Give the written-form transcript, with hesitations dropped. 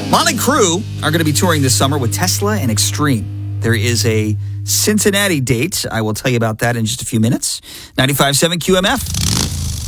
Motley Crue are going to be touring this summer with Tesla and Extreme. There is a Cincinnati date. I will tell you about that in just a few minutes. 95.7 QMF.